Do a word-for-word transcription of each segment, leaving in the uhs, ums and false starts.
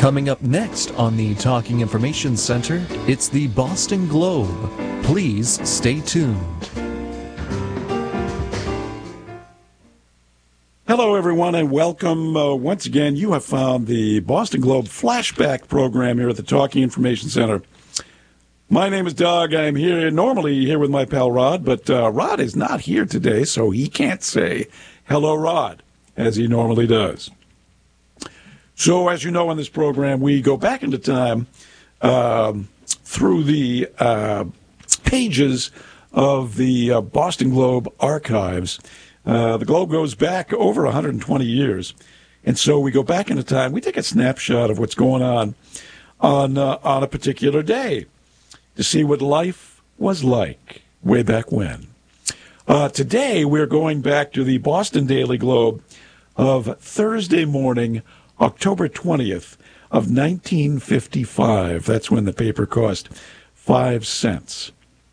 Coming up next on the Talking Information Center, it's the Boston Globe. Please stay tuned. Hello, everyone, and welcome. Uh, once again, you have found the Boston Globe Flashback program here at the Talking Information Center. My name is Doug. I'm here, normally here with my pal Rod, but uh, Rod is not here today, so he can't say hello, Rod, as he normally does. So, as you know, in this program, we go back into time um, through the uh, pages of the uh, Boston Globe archives. Uh, the Globe goes back over one hundred twenty years, and so we go back into time. We take a snapshot of what's going on on uh, on a particular day to see what life was like way back when. Uh, today, we're going back to the Boston Daily Globe of Thursday morning, October twentieth of nineteen fifty-five. That's when the paper cost five cents.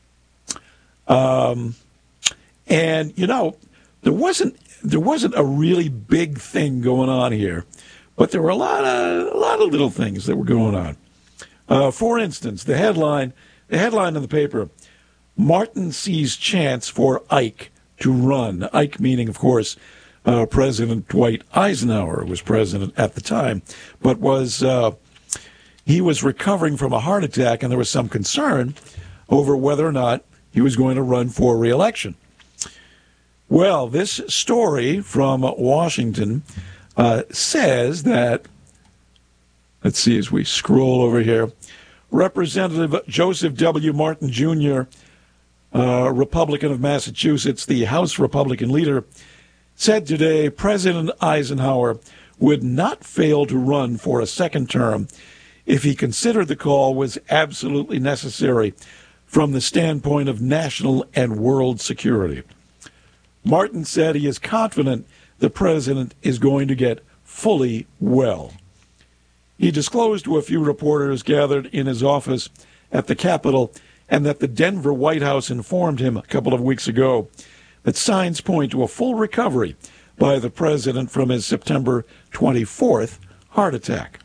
Um, and, you know, there wasn't there wasn't a really big thing going on here, but there were a lot of a lot of little things that were going on. Uh, for instance, the headline the headline of the paper: Martin sees chance for Ike to run. Ike meaning, of course, uh, President Dwight Eisenhower was president at the time, but was uh, he was recovering from a heart attack, and there was some concern over whether or not he was going to run for re-election. Well, this story from Washington uh, says that, let's see as we scroll over here, Representative Joseph W. Martin, Junior, uh, Republican of Massachusetts, the House Republican leader, said today President Eisenhower would not fail to run for a second term if he considered the call was absolutely necessary from the standpoint of national and world security. Martin said he is confident the president is going to get fully well. He disclosed to a few reporters gathered in his office at the Capitol and that the Denver White House informed him a couple of weeks ago that signs point to a full recovery by the president from his September twenty-fourth heart attack.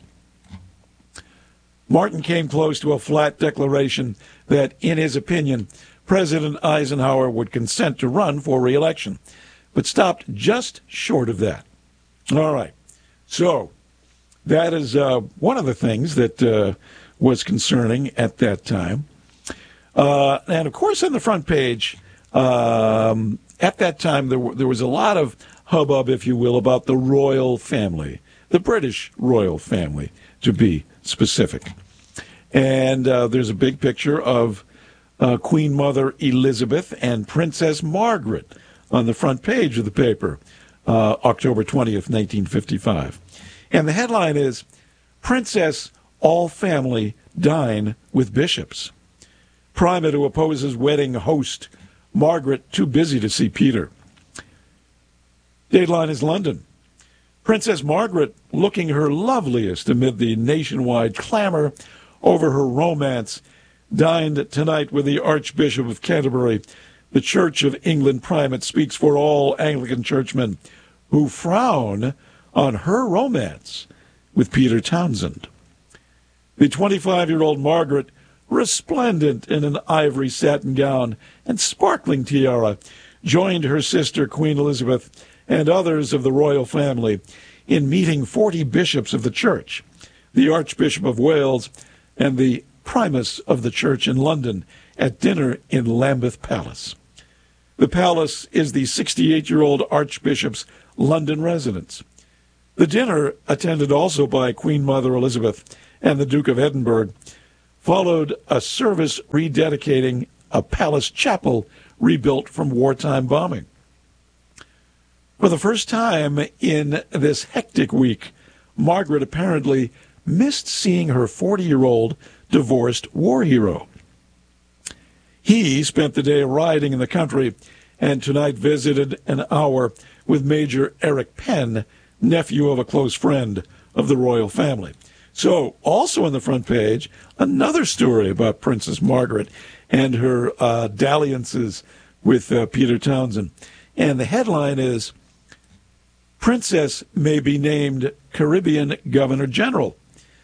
Martin came close to a flat declaration that, in his opinion, President Eisenhower would consent to run for re-election, but stopped just short of that. All right. So that is uh, one of the things that uh, was concerning at that time. Uh, and, of course, on the front page, um, at that time, there, w- there was a lot of hubbub, if you will, about the royal family, the British royal family, to be specific. And uh, there's a big picture of uh, Queen Mother Elizabeth and Princess Margaret on the front page of the paper, uh, October twentieth, nineteen fifty-five. And the headline is, Princess All Family Dine with Bishops. Primate who opposes wedding host, Margaret too busy to see Peter. Dateline is London. Princess Margaret looking her loveliest amid the nationwide clamor over her romance, dined tonight with the Archbishop of Canterbury. The Church of England primate speaks for all Anglican churchmen who frown on her romance with Peter Townsend. The twenty-five-year-old Margaret, resplendent in an ivory satin gown and sparkling tiara, joined her sister Queen Elizabeth and others of the royal family in meeting forty bishops of the church, the Archbishop of Wales, and the Primus of the church in London at dinner in Lambeth Palace. The palace is the sixty-eight-year-old Archbishop's London residence. The dinner, attended also by Queen Mother Elizabeth and the Duke of Edinburgh, followed a service rededicating a palace chapel rebuilt from wartime bombing. For the first time in this hectic week, Margaret apparently missed seeing her forty-year-old divorced war hero. He spent the day riding in the country and tonight visited an hour with Major Eric Penn, nephew of a close friend of the royal family. So, also on the front page, another story about Princess Margaret and her uh, dalliances with uh, Peter Townsend. And the headline is, Princess may be named Caribbean Governor General.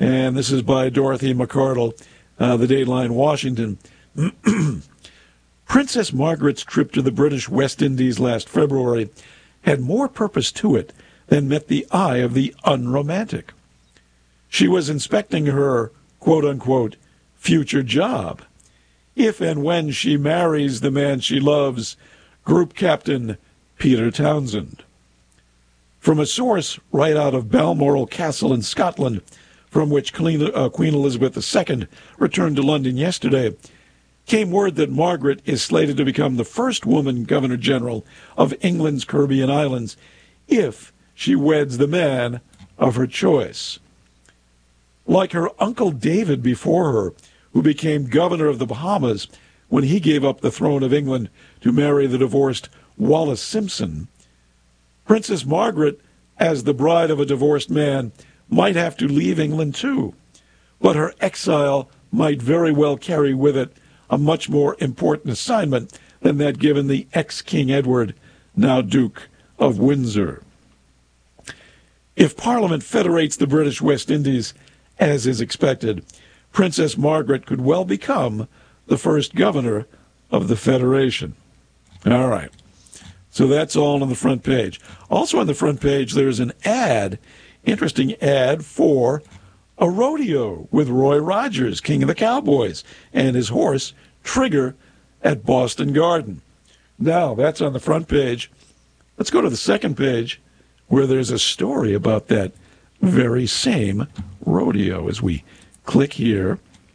And this is by Dorothy McCardle, uh, The Dateline, Washington. Princess Margaret's trip to the British West Indies last February had more purpose to it than met the eye of the unromantic. She was inspecting her, quote-unquote, future job, if and when she marries the man she loves, Group Captain Peter Townsend. From a source right out of Balmoral Castle in Scotland, from which Queen, uh, Queen Elizabeth the Second returned to London yesterday, came word that Margaret is slated to become the first woman Governor-General of England's Caribbean Islands if she weds the man of her choice. Like her Uncle David before her, who became governor of the Bahamas when he gave up the throne of England to marry the divorced Wallis Simpson, Princess Margaret, as the bride of a divorced man, might have to leave England too, but her exile might very well carry with it a much more important assignment than that given the ex-King Edward, now Duke of Windsor. If Parliament federates the British West Indies, as is expected, Princess Margaret could well become the first governor of the Federation. All right. So that's all on the front page. Also on the front page, there's an ad, interesting ad for a rodeo with Roy Rogers, King of the Cowboys, and his horse, Trigger, at Boston Garden. Now, that's on the front page. Let's go to the second page, where there's a story about that very same rodeo. As we click here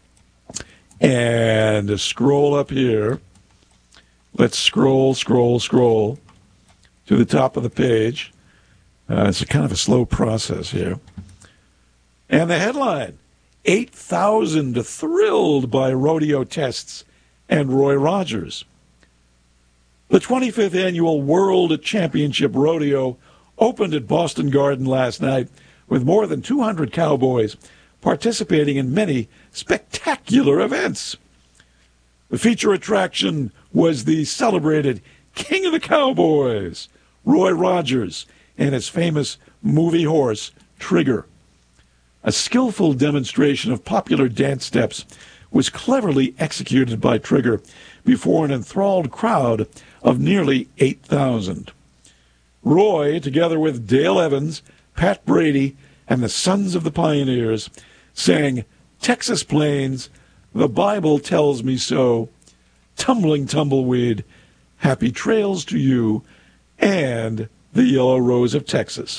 and scroll up here, let's scroll, scroll, scroll to the top of the page. Uh, it's a kind of a slow process here. And the headline, eight thousand thrilled by rodeo tests and Roy Rogers. The twenty-fifth Annual World Championship Rodeo opened at Boston Garden last night with more than two hundred cowboys participating in many spectacular events. The feature attraction was the celebrated King of the Cowboys, Roy Rogers, and his famous movie horse, Trigger. A skillful demonstration of popular dance steps was cleverly executed by Trigger before an enthralled crowd of nearly eight thousand. Roy, together with Dale Evans, Pat Brady, and the Sons of the Pioneers, sang Texas Plains, The Bible Tells Me So, Tumbling Tumbleweed, Happy Trails to You, and The Yellow Rose of Texas.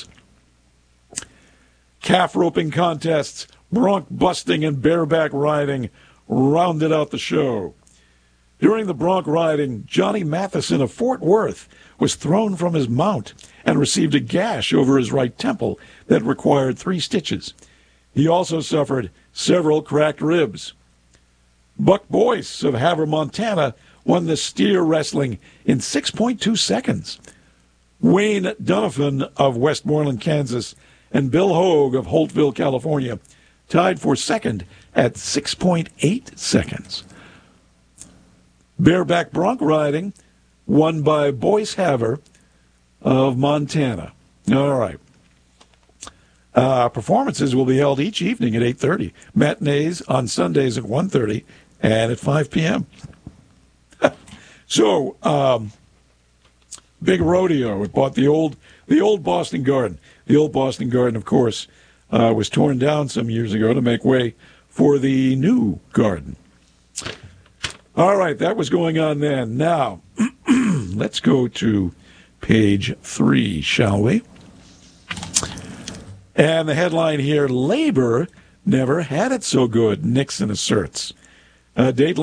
Calf roping contests, bronc busting, and bareback riding rounded out the show. During the bronc riding, Johnny Matheson of Fort Worth was thrown from his mount and received a gash over his right temple that required three stitches. He also suffered several cracked ribs. Buck Boyce of Havre, Montana, won the steer wrestling in six point two seconds. Wayne Donovan of Westmoreland, Kansas, and Bill Hogue of Holtville, California, tied for second at six point eight seconds. Bareback bronc riding won by Boyce Havre of Montana. All right. Uh, performances will be held each evening at eight thirty. Matinees on Sundays at one thirty and at five p.m. So, um, big rodeo. It bought the old, the old Boston Garden. The old Boston Garden, of course, uh, was torn down some years ago to make way for the new garden. All right, that was going on then. Now, let's go to page three, shall we? And the headline here, Labor never had it so good, Nixon asserts. Uh, Dateline